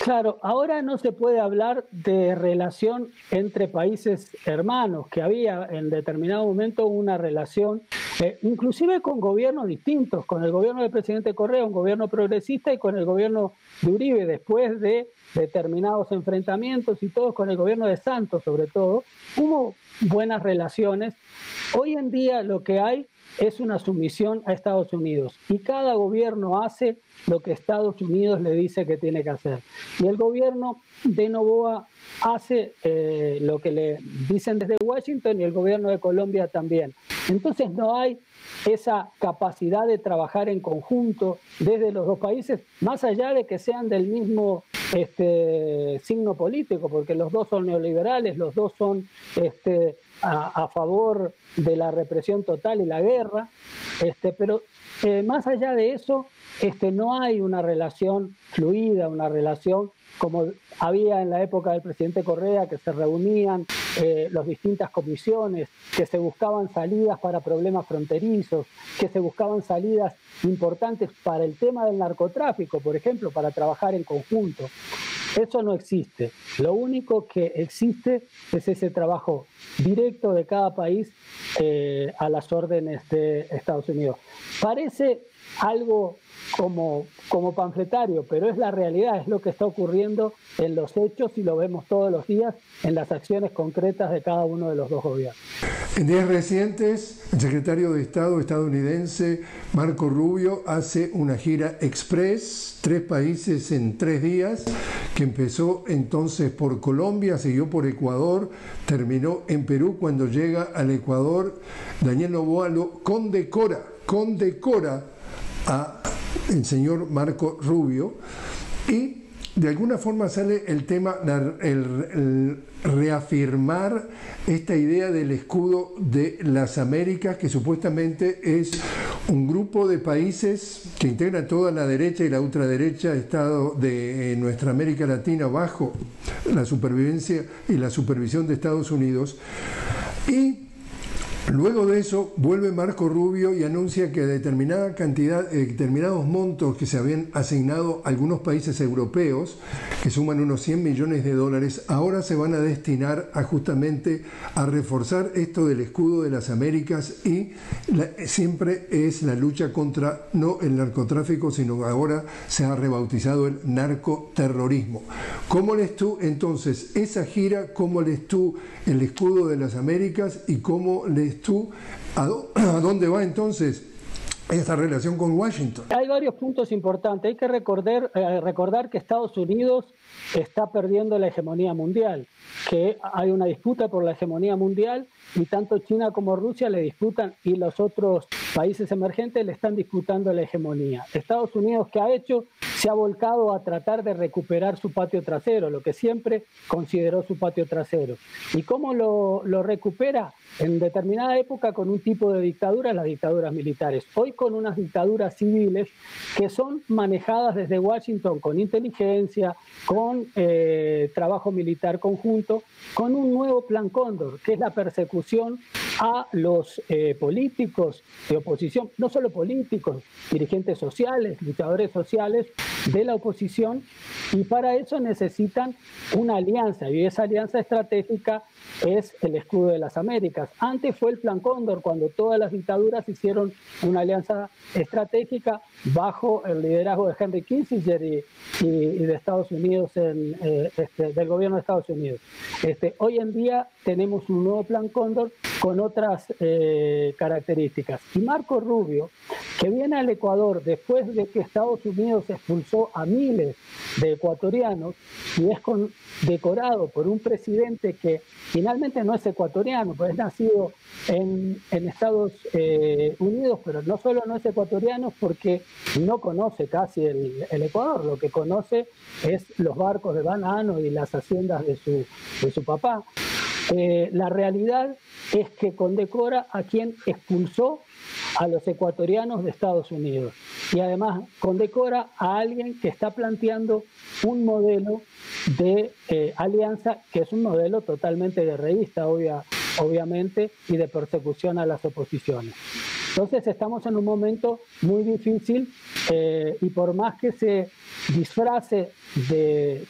Claro, ahora no se puede hablar de relación entre países hermanos, que había en determinado momento una relación, inclusive con gobiernos distintos, con el gobierno del presidente Correa, un gobierno progresista, y con el gobierno de Uribe, después de determinados enfrentamientos y todos con el gobierno de Santos sobre todo, hubo buenas relaciones. Hoy en día lo que hay es una sumisión a Estados Unidos y cada gobierno hace lo que Estados Unidos le dice que tiene que hacer. Y el gobierno de Noboa hace lo que le dicen desde Washington y el gobierno de Colombia también. Entonces no hay esa capacidad de trabajar en conjunto desde los dos países, más allá de que sean del mismo signo político, porque los dos son neoliberales, los dos son a favor de la represión total y la guerra, pero más allá de eso, no hay una relación fluida, una relación como había en la época del presidente Correa, que se reunían las distintas comisiones, que se buscaban salidas para problemas fronterizos, que se buscaban salidas importantes para el tema del narcotráfico, por ejemplo, para trabajar en conjunto. Eso no existe. Lo único que existe es ese trabajo directo de cada país a las órdenes de Estados Unidos. Parece algo como panfletario, pero es la realidad, es lo que está ocurriendo en los hechos y lo vemos todos los días en las acciones concretas de cada uno de los dos gobiernos. En días recientes, el secretario de Estado estadounidense Marco Rubio hace una gira express, 3 países en 3 días, que empezó entonces por Colombia, siguió por Ecuador, terminó en Perú. Cuando llega al Ecuador, Daniel Noboa lo condecora a el señor Marco Rubio, y de alguna forma sale el tema, el reafirmar esta idea del escudo de las Américas, que supuestamente es un grupo de países que integra toda la derecha y la ultraderecha estado de nuestra América Latina bajo la supervivencia y la supervisión de Estados Unidos. Y luego de eso vuelve Marco Rubio y anuncia que determinada cantidad, determinados montos que se habían asignado a algunos países europeos, que suman unos 100 millones de dólares, ahora se van a destinar justamente a reforzar esto del escudo de las Américas, y siempre es la lucha contra no el narcotráfico, sino ahora se ha rebautizado el narcoterrorismo. ¿Cómo lees tú entonces esa gira? ¿Cómo lees tú el escudo de las Américas? ¿Y cómo lees tú a dónde va entonces esta relación con Washington? Hay varios puntos importantes. Hay que recordar que Estados Unidos está perdiendo la hegemonía mundial, que hay una disputa por la hegemonía mundial y tanto China como Rusia le disputan, y los otros países emergentes le están disputando la hegemonía. Estados Unidos, ¿qué ha hecho? Se ha volcado a tratar de recuperar su patio trasero, lo que siempre consideró su patio trasero. ¿Y cómo lo recupera? En determinada época con un tipo de dictadura, las dictaduras militares. Hoy con unas dictaduras civiles que son manejadas desde Washington con inteligencia, con trabajo militar conjunto, con un nuevo plan Cóndor, que es la persecución a los políticos de oposición, no solo políticos, dirigentes sociales, luchadores sociales de la oposición, y para eso necesitan una alianza, y esa alianza estratégica es el escudo de las Américas. Antes fue el Plan Cóndor, cuando todas las dictaduras hicieron una alianza estratégica bajo el liderazgo de Henry Kissinger y de Estados Unidos, del gobierno de Estados Unidos. Hoy en día tenemos un nuevo Plan Cóndor con otras características. Y Marco Rubio, que viene al Ecuador después de que Estados Unidos expulsó a miles de ecuatorianos y es decorado por un presidente que finalmente no es ecuatoriano, pues es nacido en Estados Unidos, pero no solo no es ecuatoriano porque no conoce casi el Ecuador, lo que conoce es los barcos de banano y las haciendas de su papá. La realidad es que condecora a quien expulsó a los ecuatorianos de Estados Unidos, y además condecora a alguien que está planteando un modelo de alianza que es un modelo totalmente guerrerista, obviamente, y de persecución a las oposiciones. Entonces estamos en un momento muy difícil y por más que se disfrace de